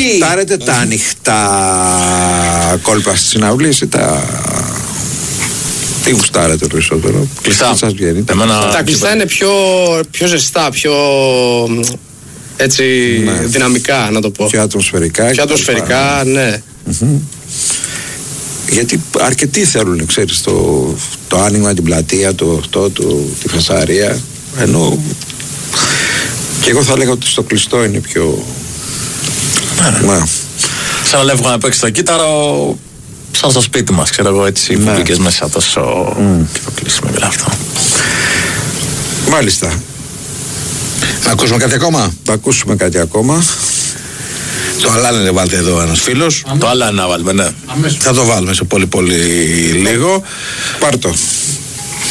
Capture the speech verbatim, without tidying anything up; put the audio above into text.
Γουστάρετε τα ανοιχτά κόλπα στις συναυλίες ή τα... Τι γουστάρετε περισσότερο? Κλειστά. Σας βγαίνει. Εμένα... Τα κλειστά είναι πιο, πιο ζεστά, πιο έτσι ναι. δυναμικά να το πω. Πιο ατμοσφαιρικά. Πιο ατμοσφαιρικά, ναι. Mm-hmm. Γιατί αρκετοί θέλουν, ξέρεις, το, το άνοιγμα, την πλατεία, το αυτό, το, τη φασαρία. Ενώ και εγώ θα λέγα ότι στο κλειστό είναι πιο... Ναι. Ναι. Σαν να λέγω να παίξει το κύτταρο, σαν στο σπίτι μας, ξέρω εγώ, έτσι, οι ναι. πουμπλικές μέσα τόσο mm. και το κλείσιμο και αυτό. Μάλιστα. Θα ακούσουμε κάτι ακόμα. Θα ακούσουμε κάτι ακόμα. Το Αλάνε δεν βάλτε εδώ ένας φίλος. Το Αλάνε να βάλουμε, ναι. Αμέσως. Θα το βάλουμε σε πολύ πολύ λίγο. Πάρ' το.